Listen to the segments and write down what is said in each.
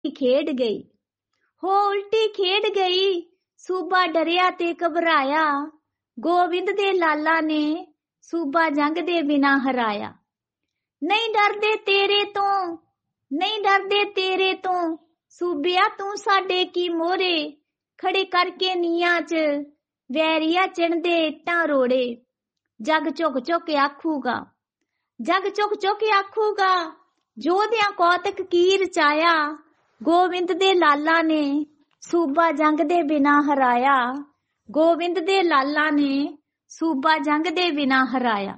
ਖੇਡ ਗਈ, ਹੋ ਉਲਟੀ ਖੇਡ ਗਈ। ਸੂਬਾ ਡਰਿਆ ਤੇ ਘਬਰਾਇਆ, ਗੋਬਿੰਦ ਦੇ ਲਾਲਾ ਨੇ ਸੂਬਾ ਜੰਗ ਦੇ ਬਿਨਾਂ ਹਰਾਇਆ। ਨਹੀਂ ਡਰਦੇ ਤੇਰੇ ਤੋਂ, ਨਹੀਂ ਡਰਦੇ ਤੇਰੇ ਤੋਂ, ਸੂਬਿਆ ਤੂੰ ਸਾਡੇ ਕੀ ਮੋਹਰੇ। ਖੜੇ ਕਰਕੇ ਨੀਆਂ 'ਚ ਵੈਰੀਆ ਚਿਣਦੇ ਇੱਟਾਂ ਰੋੜੇ। ਜੱਗ ਝੁਕ ਝੁਕ ਆਖੂਗਾ, ਜੱਗ ਝੁਕ ਝੁਕ ਆਖੂਗਾ, ਯੋਧਿਆਂ ਕੌਤਕ ਕੀ ਰਚਾਇਆ। ਗੋਬਿੰਦ ਦੇ ਲਾਲਾ ਨੇ ਸੂਬਾ ਜੰਗ ਦੇ ਬਿਨਾਂ ਹਰਾਇਆ, ਗੋਬਿੰਦ ਦੇ ਲਾਲਾ ਨੇ ਸੂਬਾ ਜੰਗ ਦੇ ਬਿਨਾਂ ਹਰਾਇਆ।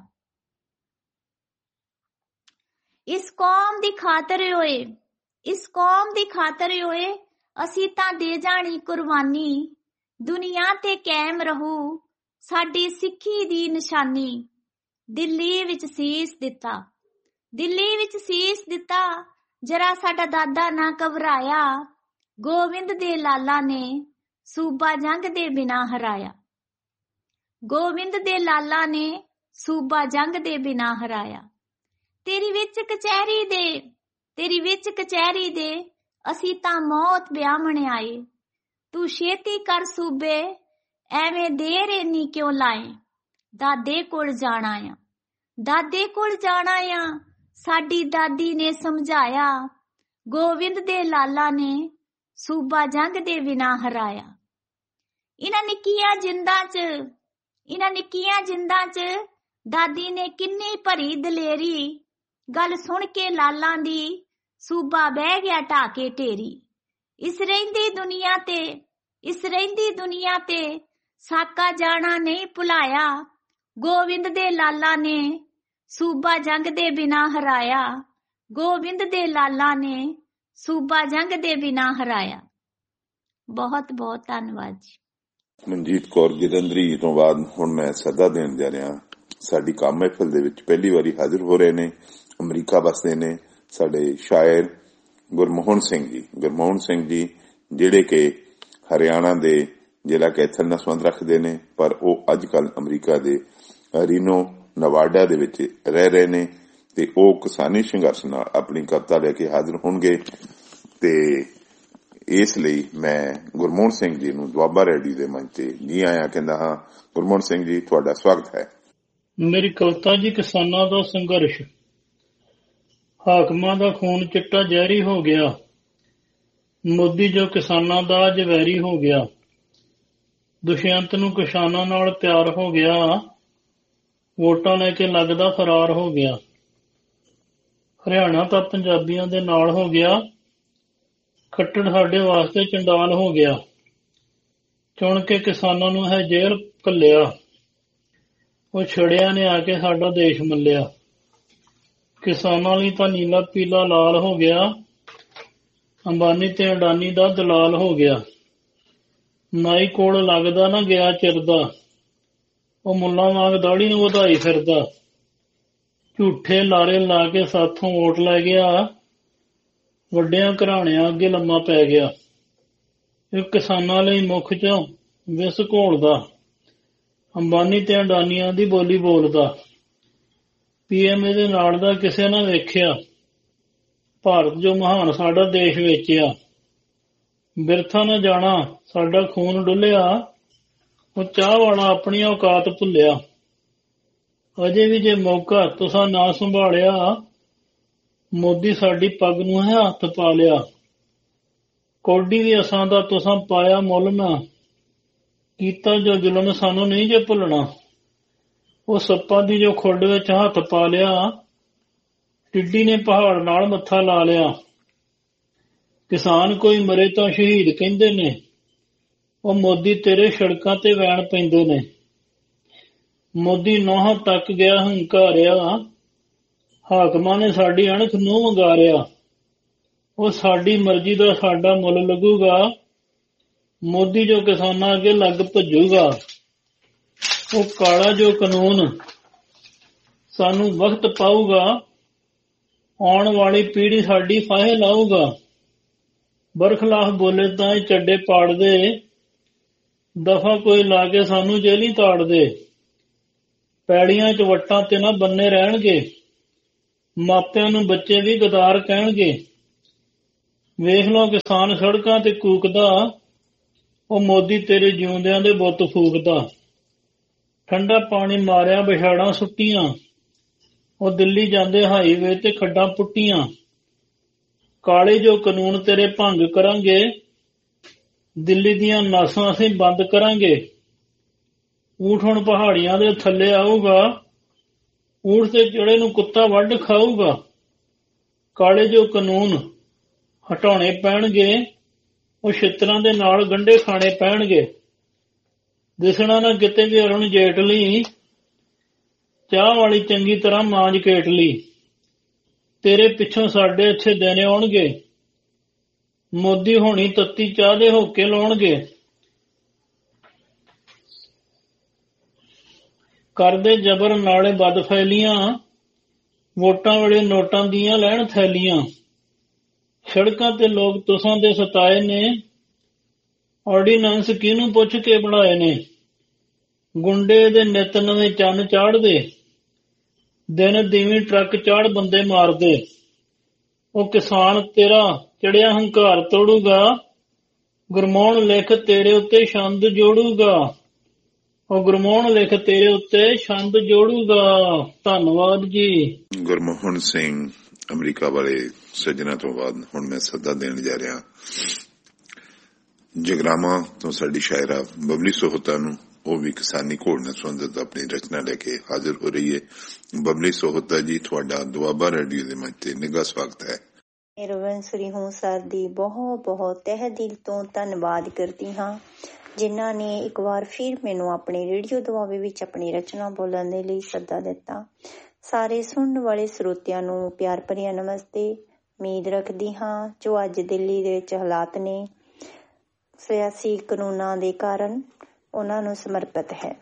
ਇਸ ਕੌਮ ਦੀ ਖਾਤਰ ਓਏ, ਇਸ ਕੌਮ ਦੀ ਖਾਤਰ ਓਏ, ਅਸੀਂ ਤਾਂ ਦੇ ਜਾਣੀ ਕੁਰਬਾਨੀ। ਦੁਨੀਆ ਤੇ ਕਾਇਮ ਰਹੂ ਸਾਡੀ ਸਿੱਖੀ ਦੀ ਨਿਸ਼ਾਨੀ। ਦਿੱਲੀ ਵਿੱਚ ਸੀਸ ਦਿੱਤਾ, ਦਿੱਲੀ ਵਿੱਚ ਸੀਸ ਦਿੱਤਾ, ਜਰਾ ਸਾਡਾ ਦਾਦਾ ਨਾ ਘਬਰਾਇਆ। ਗੋਬਿੰਦ ਦੇ ਲਾਲਾ ਨੇ ਸੂਬਾ ਜੰਗ ਦੇ ਬਿਨਾਂ ਹਰਾਇਆ, ਗੋਬਿੰਦ ਦੇ ਲਾਲਾ ਨੇ ਸੂਬਾ ਜੰਗ ਦੇ ਬਿਨਾਂ ਹਰਾਇਆ। ਤੇਰੀ ਵਿੱਚ ਕਚਹਿਰੀ ਦੇ, ਤੇਰੀ ਵਿੱਚ ਕਚਹਿਰੀ ਦੇ, ਅਸੀਂ ਤਾਂ ਮੌਤ ਵਿਆਹਣ ਆਏ। ਤੂੰ ਛੇਤੀ ਕਰ ਸੂਬੇ, ਐਵੇਂ ਦੇਰ ਇੰਨੀ ਕਿਉਂ ਲਾਏ। ਦਾਦੇ ਕੋਲ ਜਾਣਾ ਆ, ਦਾਦੇ ਕੋਲ ਜਾਣਾ ਆ, ਸਾਡੀ ਦਾਦੀ ਨੇ ਸਮਝਾਇਆ। ਗੋਬਿੰਦ ਦੇ ਲਾਲਾ ਨੇ ਸੂਬਾ ਜੰਗ ਦੇ ਬਿਨਾਂ ਹਰਾਇਆ। ਇਹਨਾਂ ਨਿੱਕੀਆਂ ਜਿੰਦਾਂ 'ਚ, ਇਹਨਾਂ ਨਿੱਕੀਆਂ ਜਿੰਦਾਂ 'ਚ ਦਾਦੀ ਨੇ ਕਿੰਨੀ ਭਰੀ ਦਲੇਰੀ। ਗੱਲ ਸੁਣ ਕੇ ਲਾਲਾਂ ਦੀ ਸੂਬਾ ਬਹਿ ਗਿਆ ਢਾਹ ਕੇ ਢੇਰੀ। ਇਸ ਰਹਿੰਦੀ ਦੁਨੀਆ ਤੇ, ਇਸ ਰਹਿੰਦੀ ਦੁਨੀਆ ਤੇ, ਸਾਕਾ ਜਾਣਾ ਨਹੀਂ ਭੁਲਾਇਆ। ਗੋਬਿੰਦ ਦੇ ਲਾਲਾ ਨੇ ਸੂਬਾ ਜੰਗ ਦੇ ਬਿਨਾਂ ਹਰਾਇਆ, ਗੋਬਿੰਦ ਦੇ ਲਾਲਾ ਨੇ ਸੂਬਾ ਜੰਗ ਦੇ ਬਿਨਾਂ ਹਰਾਇਆ। ਬਹੁਤ ਬਹੁਤ ਧੰਨਵਾਦ ਜੀ। ਮਨਜੀਤ ਕੌਰ ਜਲੰਧਰੀ ਤੋਂ ਬਾਅਦ ਹੁਣ ਮੈਂ ਸੱਦਾ ਦੇਣ ਜਾ ਰਿਹਾ। ਸਾਡੀ ਕੰਮ ਮਹਿਫਿਲ ਦੇ ਵਿੱਚ ਪਹਿਲੀ ਵਾਰੀ ਹਾਜ਼ਰ ਹੋ ਰਹੇ ਨੇ, ਅਮਰੀਕਾ ਵਸਦੇ ਨੇ, ਸਾਡੇ ਸ਼ਾਇਰ ਗੁਰਮੋਹਨ ਸਿੰਘ ਜੀ। ਗੁਰਮੋਹਨ ਸਿੰਘ ਜੀ ਜਿਹੜੇ ਕਿ ਹਰਿਆਣਾ ਦੇ ਜ਼ਿਲ੍ਹਾ ਕੈਥਲ ਨਾਲ ਸੰਬੰਧ ਰੱਖਦੇ ਨੇ, ਪਰ ਉਹ ਅੱਜ ਕੱਲ੍ਹ ਅਮਰੀਕਾ ਦੇ ਰੀਨੋ ਨਵਾਡਾ ਦੇ ਵਿੱਚ ਰਹਿ ਰਹੇ ਨੇ ਤੇ ਉਹ ਕਿਸਾਨੀ ਸੰਘਰਸ਼ ਨਾਲ ਆਪਣੀ ਕਵਿਤਾ ਲੈ ਕੇ ਹਾਜ਼ਰ ਹੋਣਗੇ। ਤੇ ਇਸ ਲਈ ਮੈਂ ਗੁਰਮੋਹਨ ਸਿੰਘ ਜੀ ਨੂੰ ਦੁਆਬਾ ਰੇਡੀਓ ਦੇ ਮੰਚ ਤੇ ਜੀ ਆਇਆਂ ਕਹਿੰਦਾ ਹਾਂ। ਗੁਰਮੋਹਨ ਸਿੰਘ ਜੀ, ਤੁਹਾਡਾ ਸਵਾਗਤ ਹੈ। ਮੇਰੀ ਕਵਿਤਾ ਜੀ ਕਿਸਾਨਾਂ ਦਾ ਸੰਘਰਸ਼। ਹਾਕਮਾਂ ਦਾ ਖੂਨ ਚਿੱਟਾ ਜ਼ਹਿਰੀ ਹੋ ਗਿਆ, ਮੋਦੀ ਜੋ ਕਿਸਾਨਾਂ ਦਾ ਅੱਜ ਵੈਰੀ ਹੋ ਗਿਆ। ਦੁਸ਼ਯੰਤ ਨੂੰ ਕਿਸਾਨਾਂ ਨਾਲ ਪਿਆਰ ਹੋ ਗਿਆ, ਵੋਟਾਂ ਲੈ ਕੇ ਲੱਗਦਾ ਫਰਾਰ ਹੋ ਗਿਆ। ਹਰਿਆਣਾ ਤਾਂ ਪੰਜਾਬੀਆਂ ਦੇ ਨਾਲ ਹੋ ਗਿਆ, ਖੱਟੜ ਸਾਡੇ ਵਾਸਤੇ ਚੰਡਾਲ ਹੋ ਗਿਆ। ਚੁਣ ਕੇ ਕਿਸਾਨਾਂ ਨੂੰ ਹੈ ਜੇਲ੍ਹ ਘੱਲਿਆ, ਉਹ ਛੜਿਆਂ ਨੇ ਆ ਕੇ ਸਾਡਾ ਦੇਸ਼ ਮੱਲਿਆ। ਕਿਸਾਨਾਂ ਲਈ ਤਾਂ ਨੀਲਾ ਪੀਲਾ ਲਾਲ ਹੋ ਗਿਆ, ਅੰਬਾਨੀ ਤੇ ਅਡਾਨੀ ਦਾ ਦਲਾਲ ਹੋ ਗਿਆ। ਨਾਈ ਕੋਲ ਲੱਗਦਾ ਨਾ ਗਿਆ ਚਿਰਦਾ, ਉਹ ਮੁੱਲਾਂ ਵਾਂਗ ਦਾੜੀ ਨੂੰ ਵਧਾਈ ਫਿਰਦਾ। ਝੂਠੇ ਲਾਰੇ ਲਾ ਕੇ ਸਾਥੋਂ ਵੋਟ ਲੈ ਗਿਆ, ਵੱਡਿਆਂ ਘਰਾਣਿਆਂ ਅੱਗੇ ਲੰਮਾ ਪੈ ਗਿਆ। ਇਹ ਕਿਸਾਨਾਂ ਲਈ ਮੁੱਖ ਚੋਂ ਵਿਸ ਘੋਲਦਾ, ਅੰਬਾਨੀ ਤੇ ਅਡਾਨੀਆਂ ਦੀ ਬੋਲੀ ਬੋਲਦਾ। PM ਇਹਦੇ ਨਾਲ ਦਾ ਕਿਸੇ ਨੇ ਵੇਖਿਆ, ਭਾਰਤ ਜੋ ਮਹਾਨ ਸਾਡਾ ਦੇਸ਼ ਵੇਚਿਆ। ਬਿਰਥਾ ਨਾ ਜਾਣਾ ਸਾਡਾ ਖੂਨ ਡੁੱਲਿਆ, ਉਹ ਚਾਹ ਵਾਲਾ ਆਪਣੀ ਔਕਾਤ ਭੁੱਲਿਆ। ਅਜੇ ਵੀ ਜੇ ਮੌਕਾ ਤੁਸਾਂ ਨਾ ਸੰਭਾਲਿਆ, ਮੋਦੀ ਸਾਡੀ ਪੱਗ ਨੂੰ ਹੈ ਹੱਥ ਪਾ ਲਿਆ। ਕੌਡੀ ਵੀ ਅਸਾਂ ਦਾ ਤੁਸਾਂ ਪਾਇਆ ਮੁੱਲ ਨਾ, ਕੀਤਾ ਜੋ ਜ਼ੁਲਮ ਸਾਨੂੰ ਨਹੀਂ ਜੇ ਭੁੱਲਣਾ। ਉਹ ਸੱਪਾਂ ਦੀ ਜੋ ਖੁੱਡ ਵਿੱਚ ਹੱਥ ਪਾ ਲਿਆ, ਟਿੱਡੀ ਨੇ ਪਹਾੜ ਨਾਲ ਮੱਥਾ ਲਾ ਲਿਆ। ਕਿਸਾਨ ਕੋਈ ਮਰੇ ਤਾਂ ਸ਼ਹੀਦ ਕਹਿੰਦੇ ਨੇ, ਉਹ ਮੋਦੀ ਤੇਰੇ ਸੜਕਾਂ ਤੇ ਵੈਣ ਪੈਂਦੇ ਨੇ। ਮੋਦੀ ਨੌਹਾਂ ਤੱਕ ਗਿਆ ਹੰਕਾਰਿਆ, ਹਾਕਮਾਂ ਨੇ ਸਾਡੀ ਅਣਖ ਨੂੰ ਵੰਗਾਰਿਆ। ਉਹ ਸਾਡੀ ਮਰਜ਼ੀ ਦਾ ਸਾਡਾ ਮੁੱਲ ਲੱਗੂਗਾ, ਮੋਦੀ ਜੋ ਕਿਸਾਨਾਂ ਅੱਗੇ ਲੱਗ ਭੱਜੂਗਾ। ਉਹ ਕਾਲਾ ਜੋ ਕਾਨੂੰਨ ਸਾਨੂੰ ਵਕਤ ਪਾਊਗਾ, ਆਉਣ ਵਾਲੀ ਪੀੜ੍ਹੀ ਸਾਡੀ ਫਾਹੇ ਲਾਊਗਾ। ਬਰਖਲਾਫ ਬੋਲੇ ਤਾਂ ਇਹ ਚੱਡੇ ਪਾੜ ਦੇ, ਦਫਾ ਕੋਈ ਲਾ ਕੇ ਸਾਨੂੰ ਜੇਲੀ ਤਾੜ ਦੇ। ਪੈੜੀਆਂ 'ਚ ਵੱਟਾਂ ਤੇ ਨਾ ਬੰਨੇ ਰਹਿਣਗੇ, ਮਾਪਿਆਂ ਨੂੰ ਬੱਚੇ ਵੀ ਗਦਾਰ ਕਹਿਣਗੇ। ਵੇਖ ਲਓ ਕਿਸਾਨ ਸੜਕਾਂ ਤੇ ਕੂਕਦਾ, ਉਹ ਮੋਦੀ ਤੇਰੇ ਜਿਉਂਦਿਆਂ ਦੇ ਬੁੱਤ ਫੂਕਦਾ। ਠੰਡਾ ਪਾਣੀ ਮਾਰਿਆ ਵਿਛਾੜਾਂ ਸੁੱਟੀਆਂ, ਉਹ ਦਿੱਲੀ ਜਾਂਦੇ ਹਾਈਵੇ ਤੇ ਖੱਡਾਂ ਪੁੱਟੀਆਂ। ਕਾਲੇ ਜੋ ਕਾਨੂੰਨ ਤੇਰੇ ਭੰਗ ਕਰਾਂਗੇ, ਦਿੱਲੀ ਦੀਆਂ ਨਾਸਾਂ ਅਸੀਂ ਬੰਦ ਕਰਾਂਗੇ। ਊਠ ਹੁਣ ਪਹਾੜੀਆਂ ਦੇ ਥੱਲੇ ਆਊਗਾ, ਊਠ ਤੇ ਚੜੇ ਨੂੰ ਕੁੱਤਾ ਵੱਢ ਖਾਊਗਾ। ਕਾਲੇ ਜੋ ਕਾਨੂੰਨ ਹਟਾਉਣੇ ਪੈਣਗੇ, ਉਹ ਛਿੱਤਰਾਂ ਦੇ ਨਾਲ ਗੰਢੇ ਖਾਣੇ ਪੈਣਗੇ। ਦਿਸਣਾ ਨਾ ਕਿਤੇ ਵੀ ਅਰੁਣ ਜੇਟਲੀ, ਚਾਹ ਵਾਲੀ ਚੰਗੀ ਤਰ੍ਹਾਂ ਮਾਂਜ ਕੇਟ ਲਈ। ਤੇਰੇ ਪਿੱਛੋਂ ਸਾਡੇ ਇੱਥੇ ਦਿਨ ਆਉਣਗੇ, ਮੋਦੀ ਹੋਣੀ ਤੱਤੀ ਚਾਹ ਦੇ ਹੋਕੇ ਲਾਉਣਗੇ। ਕਰਦੇ ਜਬਰ ਨਾਲੇ ਬਦ ਫੈਲੀਆਂ, ਵੋਟਾਂ ਵੇਲੇ ਨੋਟਾਂ ਦੀਆਂ ਲੈਣ ਥੈਲੀਆਂ। ਸੜਕਾਂ ਤੇ ਲੋਕ ਤੁਸਾਂ ਦੇ ਸਤਾਏ ਨੇ, ਆਰਡੀਨੈਂਸ ਕਿਹਨੂੰ ਪੁੱਛ ਕੇ ਬਣਾਏ ਨੇ। ਗੁੰਡੇ ਦੇ ਨਿੱਤ ਨਵੇਂ ਚੰਨ ਚਾੜਦੇ, ਦਿਨ ਦੀਵੀਂ ਟਰੱਕ ਚਾੜ ਬੰਦੇ ਮਾਰਦੇ। ਉਹ ਕਿਸਾਨ ਤੇਰਾ ਚੜਿਆ ਹੰਕਾਰ ਤੋੜੂਗਾ, ਗੁਰਮੋਹਨ ਲਿਖ ਤੇਰੇ ਉੱਤੇ ਛੰਦ ਜੋੜੂਗਾ। ਉਹ ਗੁਰਮੋਹਨ ਲਿਖ ਤੇਰੇ ਉੱਤੇ ਛੰਦ ਜੋੜੂਗਾ। ਧੰਨਵਾਦ ਜੀ। ਗੁਰਮੋਹਨ ਸਿੰਘ ਅਮਰੀਕਾ ਵਾਲੇ ਸੱਜਣਾ ਤੋਂ ਬਾਅਦ ਹੁਣ ਮੈਂ ਸੱਦਾ ਦੇਣ ਜਾ ਰਿਹਾ ਜਗਰਾਵਾਂ ਤੋਂ ਸਾਡੀ ਸ਼ਾਇਰਾ ਬਬਲੀ ਸੋਹਤਾ ਨੂੰ। ਉਹ ਵੀ ਕਿਸਾਨੀ ਘੋੜ ਨਾਲ ਸੰਬੰਧਿਤ ਆਪਣੀ ਰਚਨਾ ਲੈ ਕੇ ਹਾਜ਼ਰ ਹੋ ਰਹੀ ਹੈ। ਬਬਲੀ ਸੋਹਤਾ ਜੀ, ਤੁਹਾਡਾ ਦੁਆਬਾ ਰੇਡੀਓ ਦੇ ਮੰਚ ਤੇ ਨਿੱਘਾ ਸਵਾਗਤ ਹੈ। ਰਵਿੰਸਰੀ ਹੂੰ ਸਰ ਦੀ ਬਹੁਤ ਬਹੁਤ ਤਹਿ ਦਿਲ ਤੋਂ ਧੰਨਵਾਦ ਕਰਦੀ ਹਾਂ, ਜਿਨ੍ਹਾਂ ਨੇ ਇੱਕ ਵਾਰ ਫਿਰ ਮੈਨੂੰ ਆਪਣੇ ਰੇਡੀਓ ਦੁਆਬੇ ਵਿੱਚ ਆਪਣੀ ਰਚਨਾ ਬੋਲਣ ਦੇ ਲਈ ਸੱਦਾ ਦਿੱਤਾ। ਸਾਰੇ ਸੁਣਨ ਵਾਲੇ ਸਰੋਤਿਆਂ ਨੂੰ ਪਿਆਰ ਭਰਿਆ ਨਮਸਤੇ। ਉਮੀਦ ਰੱਖਦੀ ਹਾਂ ਜੋ ਅੱਜ ਦਿੱਲੀ ਦੇ ਵਿੱਚ ਹਾਲਾਤ ਨੇ ਸਿਆਸੀ ਕਾਨੂੰਨਾਂ ਦੇ ਕਾਰਨ, ਉਹਨਾਂ ਨੂੰ ਸਮਰਪਿਤ ਹੈ।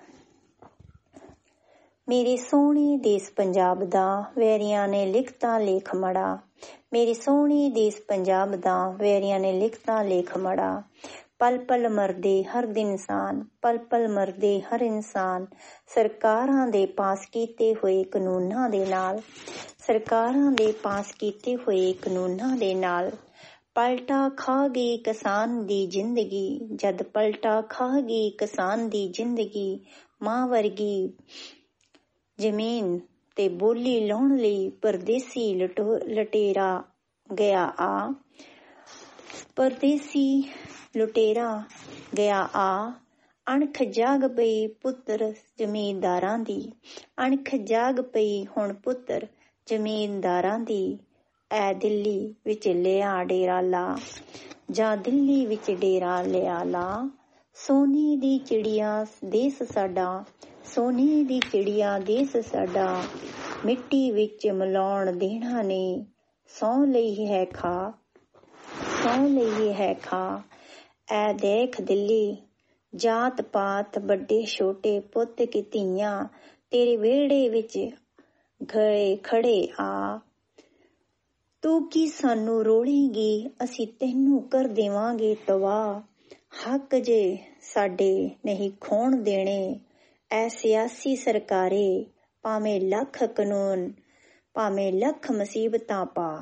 ਮੇਰੇ ਸੋਹਣੇ ਦੇਸ਼ ਪੰਜਾਬ ਦਾ ਵੈਰੀਆਂ ਨੇ ਲਿਖਤਾ ਲੇਖ ਮੜਾ। ਮੇਰੇ ਸੋਹਣੇ ਦੇਸ਼ ਪੰਜਾਬ ਦਾ ਵੈਰੀਆਂ ਨੇ ਲਿਖਤਾ ਲੇਖ ਮੜਾ। ਪਲ ਪਲ ਮਰਦੇ ਹਰ ਦਿਨ ਇਨਸਾਨ, ਪਲ ਪਲ ਮਰਦੇ ਹਰ ਇਨਸਾਨ। ਸਰਕਾਰਾਂ ਦੇ ਪਾਸ ਕੀਤੇ ਹੋਏ ਕਾਨੂੰਨਾਂ ਦੇ ਨਾਲ, ਸਰਕਾਰਾਂ ਦੇ ਪਾਸ ਕੀਤੇ ਹੋਏ ਕਾਨੂੰਨਾਂ ਦੇ ਨਾਲ ਪਲਟਾ ਖਾ ਗਈ ਕਿਸਾਨ ਦੀ ਜ਼ਿੰਦਗੀ। ਜਦ ਪਲਟਾ ਖਾ ਗਈ ਕਿਸਾਨ ਦੀ ਜ਼ਿੰਦਗੀ, ਮਾਂ ਵਰਗੀ ਜ਼ਮੀਨ ਤੇ ਬੋਲੀ ਲਾਉਣ ਲਈ ਪਰਦੇਸੀ ਲੁਟੇਰਾ ਗਿਆ ਆ। ਪਰਦੇਸੀ ਲੁਟੇਰਾ ਗਿਆ ਆ। ਅਣਖ ਜਾਗ ਪਈ ਪੁੱਤਰ ਜ਼ਮੀਂਦਾਰਾਂ ਦੀ, ਅਣਖ ਜਾਗ ਪਈ ਹੁਣ ਪੁੱਤਰ ਜ਼ਮੀਂਦਾਰਾਂ ਦੀ। ਐ ਦਿੱਲੀ ਵਿੱਚ ਲਿਆ ਡੇਰਾ ਲਾ, ਜਾਂ ਦਿੱਲੀ ਵਿੱਚ ਡੇਰਾ ਲਿਆ ਲਾ। ਸੋਨੇ ਦੀ ਚਿੜੀਆ ਦੇਸ ਸਾਡਾ, ਸੋਨੇ ਦੀ ਚਿੜੀਆ ਦੇਸ ਸਾਡਾ। ਮਿੱਟੀ ਵਿੱਚ ਮਿਲਾਉਣ ਦੇਣਾ ਨੇ, ਸਹੁੰ ਲਈ ਹੈ ਖਾ, ਸਹੁੰ ਲਈ ਹੈ ਖਾ। ਐ ਦੇਖ ਦਿੱਲੀ ਜਾਤ ਪਾਤ ਵੱਡੇ ਛੋਟੇ ਪੁੱਤ ਕੀ ਧੀਆਂ, ਤੇਰੇ ਵਿਹੜੇ ਵਿੱਚ ਗਏ ਖੜੇ ਆ। ਤੂੰ ਕੀ ਸਾਨੂੰ ਰੋਲੇਂਗੀ, ਅਸੀਂ ਤੈਨੂੰ ਕਰ ਦੇਵਾਂਗੇ ਤਬਾਹ। ਹੱਕ ਜੇ ਸਾਡੇ ਨਹੀਂ ਖੋਣ ਦੇਣੇ, ਐ ਸਿਆਸੀ ਸਰਕਾਰੇ। ਭਾਵੇਂ ਲੱਖ ਕਾਨੂੰਨ, ਭਾਵੇਂ ਲੱਖ ਮੁਸੀਬਤਾਂ ਪਾ।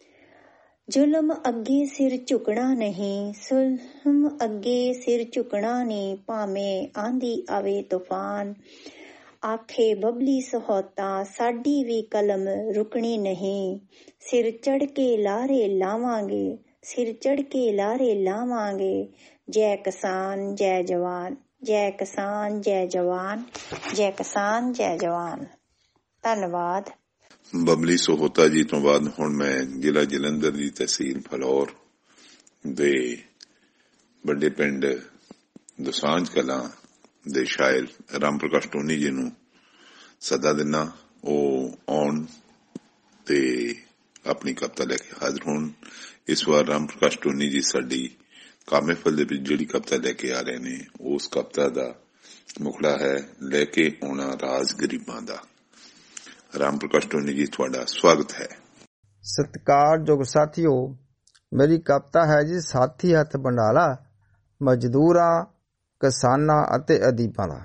ਜ਼ੁਲਮ ਅੱਗੇ ਸਿਰ ਝੁਕਣਾ ਨਹੀਂ, ਜ਼ੁਲਮ ਅੱਗੇ ਸਿਰ ਝੁਕਣਾ ਨਹੀਂ। ਭਾਵੇਂ ਆਂਦੀ ਆਵੇ ਤੂਫਾਨ, ਆਖੇ ਬਬਲੀ ਸਹੋਤਾ ਸਾਡੀ ਵੀ ਕਲਮ ਰੁਕਣੀ ਨਹੀਂ। ਸਿਰ ਚੜ੍ਹ ਕੇ ਲਾਰੇ ਲਾਵਾਂਗੇ, ਸਿਰ ਚੜ੍ਹ ਕੇ ਲਾਰੇ ਲਾਵਾਂਗੇ। ਜੈ ਕਿਸਾਨ ਜੈ ਜਵਾਨ, ਜੈ ਕਿਸਾਨ ਜੈ ਜਵਾਨ, ਜੈ ਕਿਸਾਨ ਜੈ ਜਵਾਨ। ਧੰਨਵਾਦ। ਬਬਲੀ ਸੋਹਤਾ ਜੀ ਤੋਂ ਬਾਅਦ ਹੁਣ ਮੈਂ ਜ਼ਿਲ੍ਹਾ ਜਲੰਧਰ ਦੀ ਤਹਿਸੀਲ ਫਲੌਰ ਦੇ ਵੱਡੇ ਪਿੰਡ ਦੋਸਾਂਝ ਕਲਾਂ ਦੇ ਸ਼ਾਇਰ ਰਾਮ ਪ੍ਰਕਾਸ਼ ਟੋਨੀ ਜੀ ਨੂੰ ਸੱਦਾ ਦਿੰਦਾ। ਉਹ ਆਉਣ ਤੇ ਆਪਣੀ ਕਵਿਤਾ ਲੈ ਕੇ ਹਾਜ਼ਰ ਹੋਣ। ਇਸ ਵਾਰ ਰਾਮ ਪ੍ਰਕਾਸ਼ ਟੋਨੀ ਜੀ ਸਾਡੀ ਕਾਮੇਫਲ ਦੇ ਵਿੱਚ ਜਿਹੜੀ ਕਵਿਤਾ ਲੈ ਕੇ ਆ ਰਹੇ ਨੇ, ਉਸ ਕਵਿਤਾ ਦਾ ਮੁਖੜਾ ਹੈ ਲੈ ਕੇ ਆਉਣਾ ਰਾਜ ਗਰੀਬਾਂ ਦਾ। ਰਾਮ ਪ੍ਰਕਾਸ਼ ਟੋਨੀ ਜੀ, ਤੁਹਾਡਾ ਸਵਾਗਤ ਹੈ। ਸਤਿਕਾਰਯੋਗ ਸਾਥੀਓ, ਮੇਰੀ ਕਵਿਤਾ ਹੈ ਜੀ ਸਾਥੀ ਹੱਥ ਬੰਡਾਲਾ, ਮਜ਼ਦੂਰਾਂ, ਕਿਸਾਨਾਂ ਅਤੇ ਅਦੀਬਾਂ ਦਾ।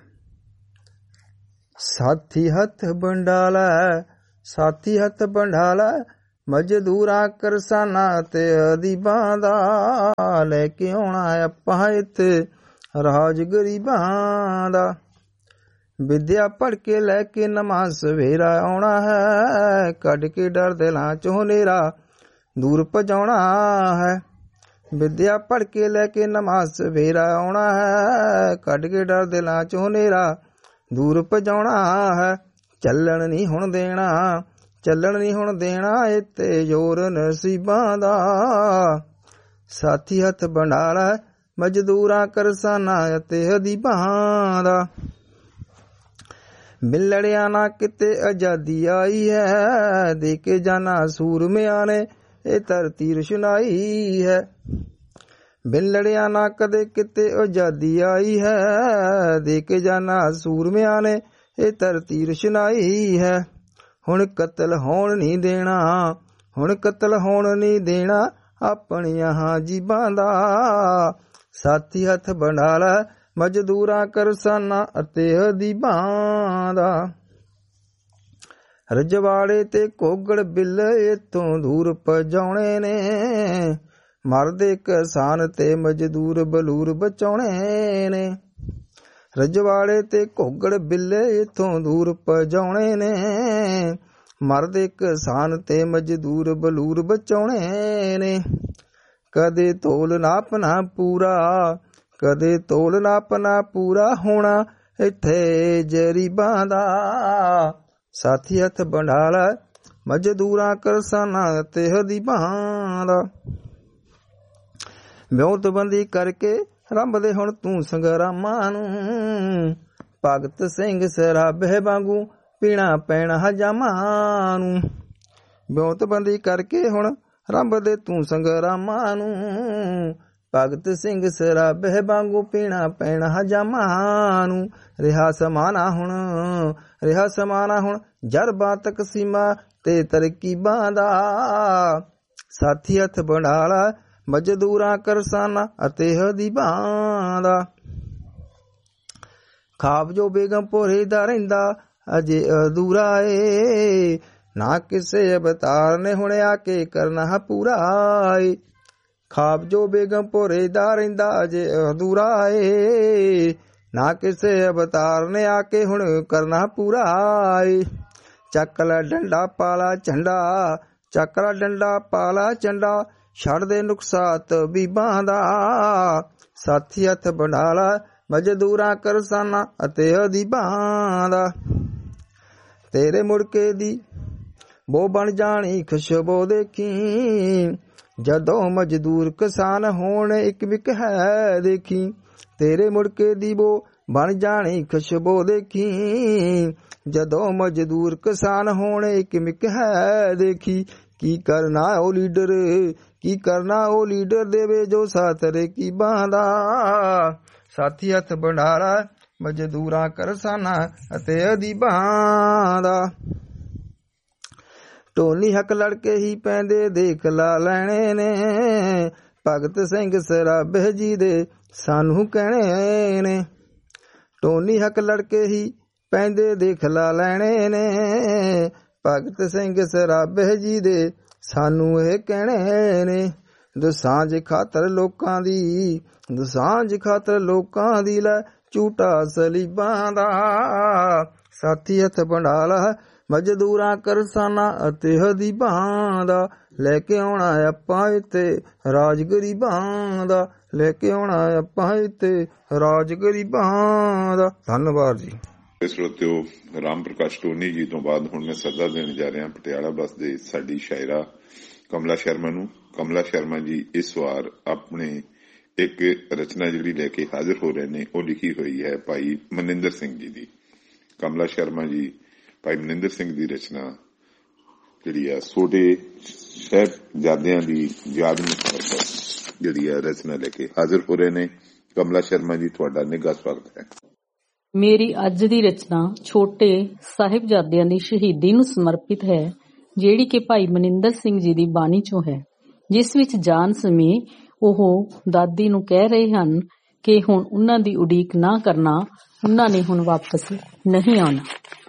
ਸਾਥੀ ਹੱਥ ਬੰਡਾਲਾ, ਸਾਥੀ ਹੱਥ ਬੰਡਾਲਾ, ਮਜ਼ਦੂਰਾਂ ਕਰਸਾਨਾਂ ਤੇ ਅਦੀਬਾਂ ਦਾ, ਲੈ ਕੇ ਆਉਣਾ ਆਪਾਂ ਇੱਥੇ ਰਾਜ ਗਰੀਬਾਂ ਦਾ। ਵਿਦਿਆ ਪੜ੍ਹ ਕੇ ਲੈ ਕੇ ਨਮਾਜ਼ ਸਵੇਰਾ ਆਉਣਾ ਹੈ, ਕੱਢ ਕੇ ਡਰ ਦਿਲਾਂ ਚੋਂ ਹਨੇਰਾ ਦੂਰ ਭਜਾਉਣਾ ਹੈ। ਵਿਦਿਆ ਪੜ੍ਹ ਕੇ ਲੈ ਕੇ ਨਮਾਜ਼ ਸਵੇਰਾ ਆਉਣਾ ਹੈ, ਕੱਢ ਕੇ ਡਰ ਦਿਲਾਂ ਚੋਂ ਹਨੇਰਾ ਦੂਰ ਭਜਾਉਣਾ ਹੈ। ਚੱਲਣ ਨਹੀਂ ਹੁਣ ਦੇਣਾ, ਚੱਲਣ ਨਹੀਂ ਹੁਣ ਦੇਣਾ ਇੱਥੇ ਜ਼ੋਰ ਨਸੀਬਾਂ ਦਾ। ਸਾਥੀ ਹੱਥ ਬਣਾ ਲੈ ਮਜ਼ਦੂਰਾਂ ਕਰਸਾਨਾਂ ਅਤੇ ਅਦੀਬਾਂ ਦਾ। ਮਿਲੜਿਆ ਨਾ ਕਿਤੇ ਆਜ਼ਾਦੀ ਆਈ ਹੈ, ਦੇ ਕੇ ਜਾਨਾ ਸੂਰਮਿਆਂ ਨੇ ਇਹ ਧਰਤੀ ਰੁਸ਼ਨਾਈ ਹੈ। ਮਿਲੜਿਆ ਨਾ ਕਦੇ ਕਿਤੇ ਆਜ਼ਾਦੀ ਆਈ ਹੈ, ਦੇ ਕੇ ਜਾਨਾ ਸੂਰਮਿਆਂ ਨੇ ਇਹ ਧਰਤੀ ਰੁਸ਼ਨਾਈ ਹੈ। ਹੁਣ ਕਤਲ ਹੋਣ ਨਹੀਂ ਦੇਣਾ, ਹੁਣ ਕਤਲ ਹੋਣ ਨਹੀਂ ਦੇਣਾ ਆਪਣੀਆਂ ਜੀਬਾਂ ਦਾ। ਸਾਥੀ ਹੱਥ ਬਣਾ ਲੈ ਮਜ਼ਦੂਰਾਂ ਕਰਸਾਨਾਂ ਅਤੇ ਅਦੀਬਾਂ ਦਾ। ਰਜਵਾੜੇ ਤੇ ਕੋਗੜ ਬਿੱਲ ਇੱਥੋਂ ਦੂਰ ਭਜਾਉਣੇ ਨੇ, ਮਰਦੇ ਕਿਸਾਨ ਤੇ ਮਜ਼ਦੂਰ ਬਲੂਰ ਬਚਾਉਣੇ ਨੇ। ਰਜਵਾੜੇ ਤੇ ਘੋਗੜ ਬਿੱਲੇ ਇੱਥੋਂ ਦੂਰ ਭਜਾਉਣੇ ਨੇ, ਮਰਦੇ ਕਿਸਾਨ ਤੇ ਮਜ਼ਦੂਰ ਬਲੂਰ ਬਚਾਉਣੇ ਨੇ। ਕਦੇ ਤੋਲ ਨਾਪਣਾ ਪੂਰਾ, ਕਦੇ ਤੋਲ ਨਾਪਣਾ ਪੂਰਾ ਹੋਣਾ ਇੱਥੇ ਜਰੀਬਾਂ ਦਾ। ਸਾਥੀ ਹੱਥ ਬਣਾ ਲੈ ਮਜ਼ਦੂਰਾਂ ਕਰਸਾਨਾਂ ਤੇ ਅਦੀਬਾਂ ਦਾ। ਵਿਉਂਤਬੰਦੀ ਕਰਕੇ ਰੰਭਦੇ ਹੁਣ ਤੂੰ ਸੰਗਰਾਮਾਂ ਨੂੰ, ਭਗਤ ਸਿੰਘ ਸਰਾਭੇ ਵਾਂਗੂ ਪੀਣਾ ਪੈਣਾ ਹਜਾਮਾਂ ਨੂੰ। ਵਿਉਂਤਬੰਦੀ ਕਰਕੇ ਹੁਣ ਰੰਭਦੇ ਤੂੰ ਸੰਗਰਾਮਾਂ ਨੂੰ, ਭਗਤ ਸਿੰਘ ਸਰਾਭੇ ਵਾਂਗੂ ਪੀਣਾ ਪੈਣਾ ਹਜਾਮਾਂ ਨੂੰ। ਰਿਹਾ ਸਮਾਨਾ ਹੁਣ, ਰਿਹਾ ਸਮਾਨਾ ਹੁਣ ਜਰਬਾਂ ਤਕਸੀਮਾਂ ਤੇ ਤਰਕੀਬਾਂ ਦਾ। ਸਾਥੀ ਹੱਥ ਬਣਾ ਲਾ ਮਜ਼ਦੂਰਾਂ ਕਰਸਾਨਾਂ ਅਤੇ ਅਦੀਬਾਂ ਦਾ। ਖਾਬ ਜੋ ਬੇਗਮਪੁਰੇ ਦਾ ਰਹਿੰਦਾ ਅਜੇ ਅਧੂਰਾ ਏ, ਨਾ ਕਿਸੇ ਅਵਤਾਰ ਨੇ ਹੁਣ ਆ ਕੇ ਕਰਨਾ ਪੂਰਾ ਏ। ਖਾਬ ਜੋ ਬੇਗਮਪੁਰੇ ਦਾ ਰਹਿੰਦਾ ਅਜੇ ਅਧੂਰਾ ਏ, ਨਾ ਕਿਸੇ ਅਵਤਾਰ ਨੇ ਆ ਕੇ ਹੁਣ ਕਰਨਾ ਪੂਰਾ ਏ। ਚੱਕ ਲੈ ਡੰਡਾ ਪਾਲਾ ਝੰਡਾ, ਚੱਕ ਲੈ ਡੰਡਾ ਪਾਲਾ ਝੰਡਾ, ਛੱਡ ਦੇ ਨੁਕਸਾਤ ਬੀਬਾਂ ਦਾ। ਸਾਥੀ ਹੱਥ ਬਣਾ ਲਾ ਮਜ਼ਦੂਰਾਂ ਕਰਸਾਨਾਂ ਅਤੇ ਅਦੀਬਾਂ ਦਾ। ਤੇਰੇ ਮੁੜਕੇ ਦੀ ਬੋ ਬਣ ਜਾਣੀ ਖੁਸ਼ਬੂ ਦੇਖੀ, ਜਦੋਂ ਮਜ਼ਦੂਰ ਕਿਸਾਨ ਹੋਣ ਇੱਕ ਮਿਕ ਹੈ ਦੇਖੀ। ਤੇਰੇ ਮੁੜਕੇ ਦੀ ਬੋ ਬਣ ਜਾਣੀ ਖੁਸ਼ਬੂ ਦੇਖੀ, ਜਦੋਂ ਮਜ਼ਦੂਰ ਕਿਸਾਨ ਹੋਣ ਇੱਕ ਮਿਕ ਹੈ ਦੇਖੀ। ਕੀ ਕਰਨਾ ਉਹ ਲੀਡਰ, ਕੀ ਕਰਨਾ ਉਹ ਲੀਡਰ ਦੇਵੇ ਜੋ ਸਾਥ ਰਕੀਬਾਂ ਦਾ। ਸਾਥੀ ਹੱਥ ਬਣਾ ਲਾ ਮਜ਼ਦੂਰਾਂ ਕਰਸਾਨਾਂ ਅਤੇ ਅਦੀਬਾਂ ਦਾ। ਢੋਲੀ ਹੱਕ ਲੜਕੇ ਹੀ ਪੈਂਦੇ ਦੇਖ ਲਾ ਲੈਣੇ ਨੇ, ਭਗਤ ਸਿੰਘ ਸਰਾਭੇ ਜੀ ਦੇ ਸਾਨੂੰ ਕਹਿਣੇ ਨੇ। ਢੋਲੀ ਹੱਕ ਲੜਕੇ ਹੀ ਪੈਂਦੇ ਦੇਖ ਲਾ ਲੈਣੇ ਨੇ, ਭਗਤ ਸਿੰਘ ਸਰਾਭੇ ਜੀ ਦੇ ਸਾਨੂੰ ਇਹ ਕਹਿਣੇ ਨੇ। ਦਸਾਂਝ ਖਾਤਰ ਲੋਕਾਂ ਦੀ, ਦਸਾਂਝ ਖਾਤਰ ਲੋਕਾਂ ਦੀ ਲੈ ਝੂਟਾ ਸਲੀਬਾਂ ਦਾ। ਸਾਥੀ ਹੱਥ ਬਣਾ ਲਾ ਮਜ਼ਦੂਰਾਂ ਕਰਸਾਨਾਂ ਅਤੇ ਅਦੀਬਾਂ ਦਾ। ਲੈ ਕੇ ਆਉਣਾ ਆਪਾਂ ਇੱਥੇ ਰਾਜ ਗਰੀਬਾਂ ਦਾ, ਲੈ ਕੇ ਆਉਣਾ ਆਪਾਂ ਇੱਥੇ ਰਾਜ ਗਰੀਬਾਂ ਦਾ। ਧੰਨਵਾਦ ਜੀ। ਸਰੋਤਿਓ, ਰਾਮ ਪ੍ਰਕਾਸ਼ ਟੋਨੀ ਜੀ ਤੋਂ ਬਾਅਦ ਹੁਣ ਮੈਂ ਸੱਦਾ ਦੇਣ ਜਾ ਰਿਹਾ ਪਟਿਆਲਾ ਬੱਸ ਦੇ ਸਾਡੀ ਸ਼ਾਇਰਾ ਕਮਲਾ ਸ਼ਰਮਾ ਨੂੰ। ਕਮਲਾ ਸ਼ਰਮਾ ਜੀ ਇਸ ਵਾਰ ਆਪਣੇ ਇੱਕ ਰਚਨਾ ਜਿਹੜੀ ਲੈ ਕੇ ਹਾਜ਼ਰ ਹੋ ਰਹੇ ਨੇ, ਉਹ ਲਿਖੀ ਹੋਈ ਹੈ ਭਾਈ ਮਨਿੰਦਰ ਸਿੰਘ ਜੀ ਦੀ। ਕਮਲਾ ਸ਼ਰਮਾ ਜੀ ਭਾਈ ਮਨਿੰਦਰ ਸਿੰਘ ਦੀ ਰਚਨਾ ਜਿਹੜੀ ਆ ਛੋਟੇ ਸਾਹਿਬਜ਼ਾਦਿਆਂ ਦੀ ਯਾਦ ਨੂੰ ਸਮਰਪਿਤ ਜਿਹੜੀ ਆ ਰਚਨਾ ਲੈ ਕੇ ਹਾਜ਼ਰ ਹੋ ਰਹੇ ਨੇ। ਕਮਲਾ ਸ਼ਰਮਾ ਜੀ, ਤੁਹਾਡਾ ਨਿੱਘਾ ਸਵਾਗਤ ਹੈ। ਮੇਰੀ ਅੱਜ ਦੀ ਰਚਨਾ ਛੋਟੇ ਸਾਹਿਬਜ਼ਾਦਿਆਂ ਦੀ ਸ਼ਹੀਦੀ ਨੂੰ ਸਮਰਪਿਤ ਹੈ, ਜਿਹੜੀ ਕਿ ਭਾਈ ਮਨਿੰਦਰ ਸਿੰਘ ਜੀ ਦੀ ਬਾਣੀ ਚੋਂ ਹੈ, ਜਿਸ ਵਿੱਚ ਜਾਣ ਸਮੇਂ ਉਹ ਦਾਦੀ ਨੂੰ ਕਹਿ ਰਹੇ ਹਨ ਕਿ ਹੁਣ ਉਹਨਾਂ ਦੀ ਉਡੀਕ ਨਾ ਕਰਨਾ, ਉਹਨਾਂ ਨੇ ਹੁਣ ਵਾਪਸ ਨਹੀਂ ਆਉਣਾ।